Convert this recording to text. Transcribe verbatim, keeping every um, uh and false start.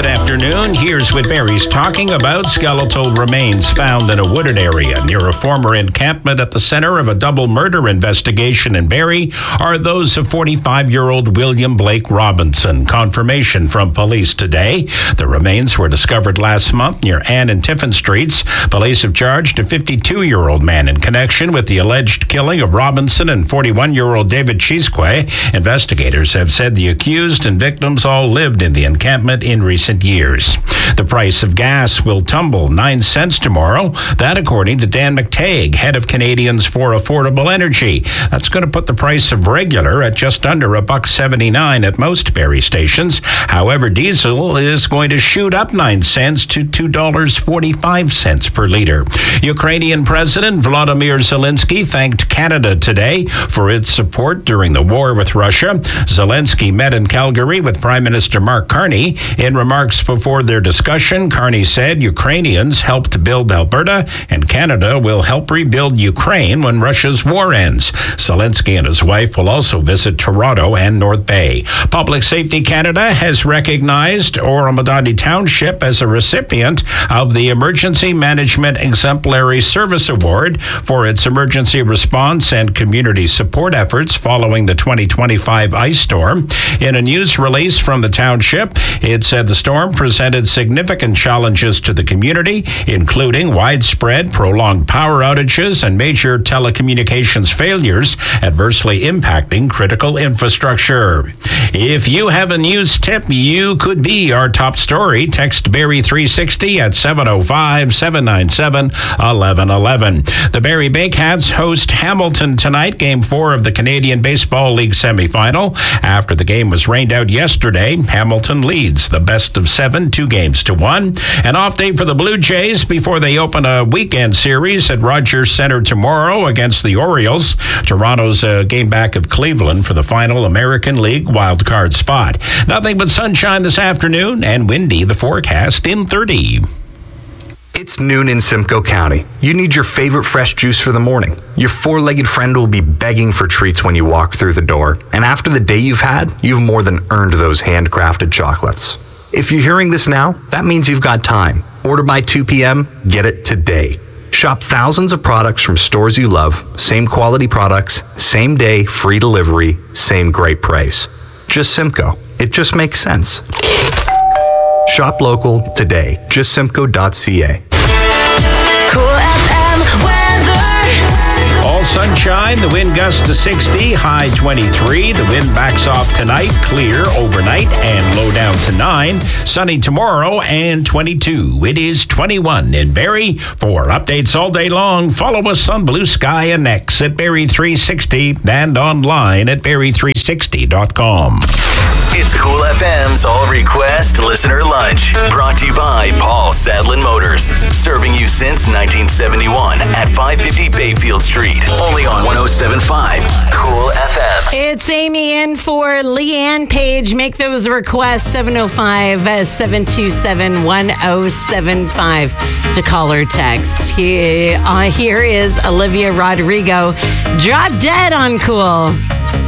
Good afternoon. Here's what Barry's talking about. Skeletal remains found in a wooded area near a former encampment at the center of a double murder investigation in Barrie are those of forty-five-year-old William Blake Robinson. Confirmation from police today. The remains were discovered last month near Ann and Tiffin Streets. Police have charged a fifty-two-year-old man in connection with the alleged killing of Robinson and forty-one-year-old David Chisque. Investigators have said the accused and victims all lived in the encampment in recent years. The price of gas will tumble nine cents tomorrow. That according to Dan McTague, head of Canadians for Affordable Energy. That's going to put the price of regular at just under a buck seventy-nine at most Barrie stations. However, diesel is going to shoot up nine cents to two dollars and forty-five cents per liter. Ukrainian President Volodymyr Zelensky thanked Canada today for its support during the war with Russia. Zelensky met in Calgary with Prime Minister Mark Carney. In remarks before their discussion, Carney said Ukrainians helped build Alberta and Canada will help rebuild Ukraine when Russia's war ends. Zelensky and his wife will also visit Toronto and North Bay. Public Safety Canada has recognized Oromadadi Township as a recipient of the Emergency Management Exemplary Service Award for its emergency response and community support efforts following the twenty twenty-five ice storm. In a news release from the township, it said the storm presented significant challenges to the community, including widespread prolonged power outages and major telecommunications failures, adversely impacting critical infrastructure. If you have a news tip, you could be our top story. Text Barrie three sixty at seven oh five, seven nine seven, one one one one. The Barrie Bakehats host Hamilton tonight, game four of the Canadian Baseball League semifinal. After the game was rained out yesterday, Hamilton leads the best of seven, two games to one. An off day for the Blue Jays before they open a weekend series at Rogers Centre tomorrow against the Orioles. Toronto's a game back of Cleveland for the final American League wildcard spot. Nothing but sunshine this afternoon and windy, the forecast in thirty. It's noon in Simcoe County. You need your favorite fresh juice for the morning. Your four-legged friend will be begging for treats when you walk through the door. And after the day you've had, you've more than earned those handcrafted chocolates. If you're hearing this now, that means you've got time. Order by two p.m., get it today. Shop thousands of products from stores you love, same quality products, same day, free delivery, same great price. Just Simcoe. It just makes sense. Shop local today. just simcoe dot c a. Cool F M weather. All sunshine, the wind gusts to sixty, high twenty-three. The wind backs off tonight, clear overnight and low down to nine. Sunny tomorrow and twenty-two. It is twenty-one in Barrie. For updates all day long, follow us on Blue Sky and X at Barrie three sixty and online at barrie three sixty dot com. It's Cool F M's All Request Listener Lunch, brought to you by Paul Sadlin Motors, serving you since nineteen seventy-one at five fifty Bayfield Street, only on one oh seven point five Cool F M. It's Amy in for Leanne Page. Make those requests, seven oh five, seven two seven, one oh seven five to call or text. Here, uh, here is Olivia Rodrigo, Drop Dead on Cool.